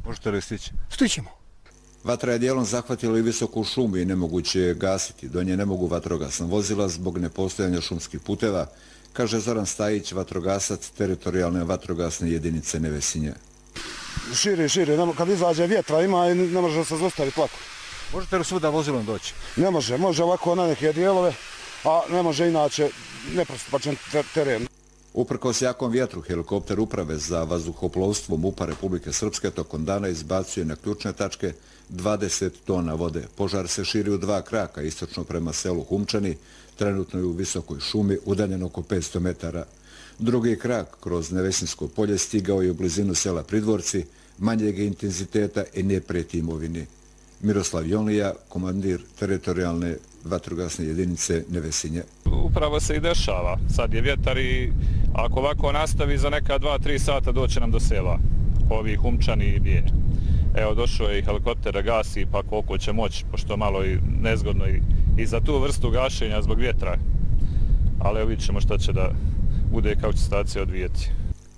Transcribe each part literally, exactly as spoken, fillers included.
Možete li stići? Stićemo. Vatra je dijelom zahvatila i visoku šumu i nemoguće je gasiti. Do nje ne mogu vatrogasna vozila zbog nepostojanja šumskih puteva, kaže Zoran Stajić, vatrogasac teritorijalne vatrogasne jedinice Nevesinje. Šire, šire, kad izađe vjetra ima i ne može se zaustaviti lako. Možete li svuda vozilom doći? Ne može, može ovako na neke dijelove, a ne može inače nepristupačan teren. Uprkos jakom vjetru, helikopter uprave za vazduhoplovstvo MUP-a Republike Srpske tokom dana izbacuje na ključne tačke dvadeset tona vode. Požar se širi u dva kraka, istočno prema selu Humčani, trenutno je u visokoj šumi, udaljen oko petsto metara. Drugi krak kroz Nevesinsko polje stigao je u blizinu sela Pridvorci, manjeg intenziteta i ne prijeti imovini. Miroslav Jonlija, komandir teritorijalne vatrogasne jedinice Nevesinje. Upravo se i dešava. Sad je vjetar i ako ovako nastavi za neka dva tri sata doće nam do sela. Ovi Humčani i Bijer. Evo došao je i helikopter da gasi pa koliko će moći, pošto malo i nezgodno i, i za tu vrstu gašenja zbog vjetra. Ali evo vidit ćemo šta će da bude i kako će stacija odvijeti.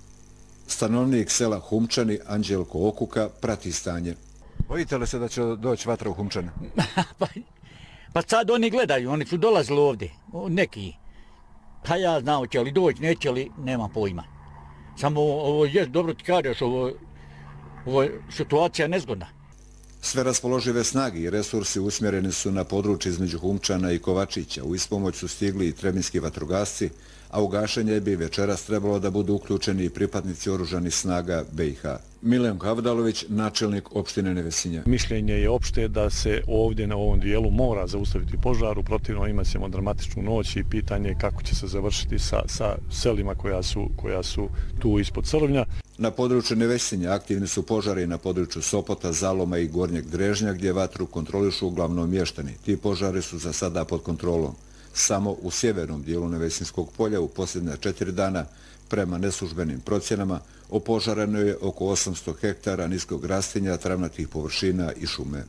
Stanovnik sela Humčani, Anđelko Okuka, prati stanje. Bojite li se da će doći vatra u Humčane? pa, pa sad oni gledaju, oni su dolazili ovdje, neki. Pa ja znao će li doći, neće li, nema pojma. Samo ovo je, dobro ti kažeš, ovo, ovo je situacija nezgodna. Sve raspoložive snage i resursi usmjereni su na područje između Humčana i Kovačića. U ispomoć su stigli i trebinski vatrogasci, a u gašenje bi večeras trebalo da budu uključeni i pripadnici oružanih snaga B i H. Miljenko Avdalović, načelnik opštine Nevesinja. Mišljenje je opšte da se ovdje na ovom dijelu mora zaustaviti požar, u protivno imat ćemo dramatičnu noć i pitanje kako će se završiti sa, sa selima koja su, koja su tu ispod Crvnja. Na području Nevesinja aktivni su požari na području Sopota, Zaloma i Gornjeg Drežnja, gdje vatru kontrolišu uglavnom mještani. Ti požari su za sada pod kontrolom. Samo u sjevernom dijelu Nevesinskog polja u posljednja četiri dana, prema neslužbenim procjenama, opožareno je oko osamsto hektara niskog rastinja, travnatih površina i šume.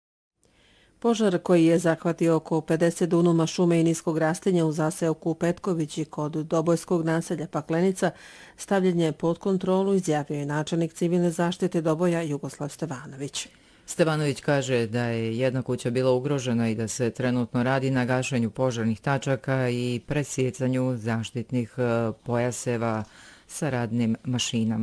Požar koji je zahvatio oko pedeset dunuma šume i niskog rastinja u zaseoku Petkovići kod Dobojskog naselja Paklenica stavljen je pod kontrolu, izjavio je načelnik civilne zaštite Doboja Jugoslav Stevanović. Stevanović kaže da je jedna kuća bila ugrožena i da se trenutno radi na gašenju požarnih tačaka i presjecanju zaštitnih pojaseva sa radnim mašinama.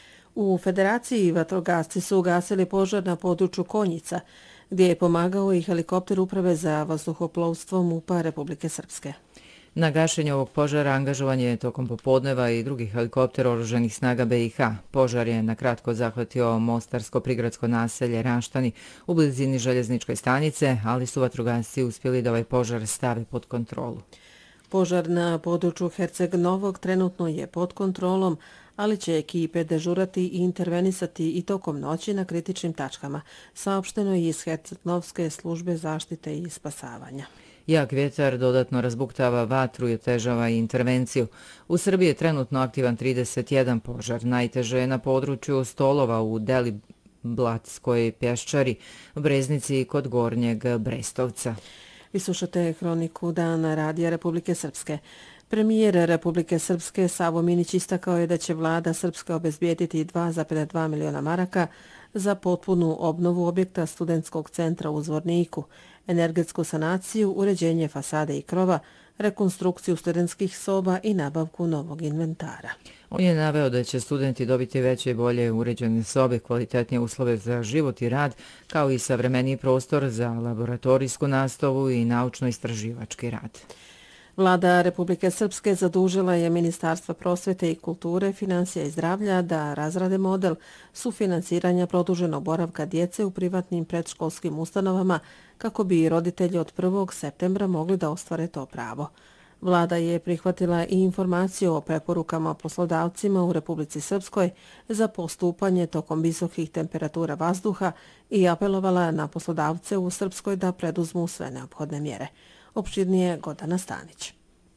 U Federaciji vatrogasci su ugasili požar na području Konjica, gdje je pomagao i helikopter uprave za vazduhoplovstvo MUP-a Republike Srpske. Na gašenje ovog požara angažovan je tokom popodneva i drugi helikopter oružanih snaga B i H. Požar je nakratko zahvatio mostarsko-prigradsko naselje Raštani u blizini željezničke stanice, ali su vatrogasci uspjeli da ovaj požar stave pod kontrolu. Požar na području Herceg Novog trenutno je pod kontrolom, ali će ekipe dežurati i intervenisati i tokom noći na kritičnim tačkama, saopšteno je iz Herceg-Novske službe zaštite i spasavanja. Jak vjetar dodatno razbuktava vatru i otežava intervenciju. U Srbiji je trenutno aktivan trideset jedan požar. Najteže je na području Stolova u Deliblatskoj pješčari, u Breznici kod Gornjeg Brestovca. Vi slušate Hroniku dana Radija Republike Srpske. Premijer Republike Srpske Savo Minić istakao je da će vlada Srpske obezbijediti dva zarez dva miliona maraka za potpunu obnovu objekta studentskog centra u Zvorniku, energetsku sanaciju, uređenje fasade i krova, rekonstrukciju studentskih soba i nabavku novog inventara. On je naveo da će studenti dobiti veće i bolje uređene sobe, kvalitetnije uslove za život i rad, kao i savremeniji prostor za laboratorijsku nastavu i naučno-istraživački rad. Vlada Republike Srpske zadužila je Ministarstva prosvete i kulture, financija i zdravlja da razrade model sufinansiranja produženog boravka djece u privatnim predškolskim ustanovama kako bi roditelji od prvog septembra mogli da ostvare to pravo. Vlada je prihvatila i informaciju o preporukama poslodavcima u Republici Srpskoj za postupanje tokom visokih temperatura vazduha i apelovala na poslodavce u Srpskoj da preduzmu sve neophodne mjere. Opširnije Gordana Stanić.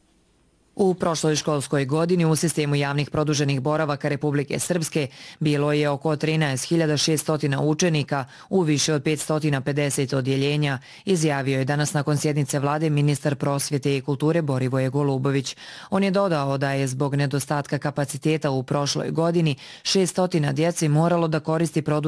U prošloj školskoj godini u sistemu javnih produženih boravaka Republike Srpske bilo je oko trinaest hiljada šesto učenika u više od petsto pedeset odjeljenja, izjavio je danas nakon sjednice vlade ministar prosvjete i kulture Borivoje Golubović. On je dodao da je zbog nedostatka kapaciteta u prošloj godini šesto djeci moralo da koristi produženi